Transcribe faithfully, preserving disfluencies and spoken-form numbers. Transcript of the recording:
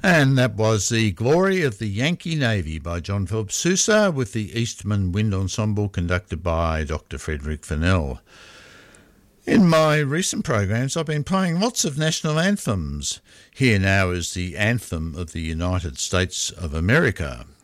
And that was The Glory of the Yankee Navy by John Philip Sousa with the Eastman Wind Ensemble conducted by Doctor Frederick Fennell. In my recent programs, I've been playing lots of national anthems. Here now is the anthem of the United States of America.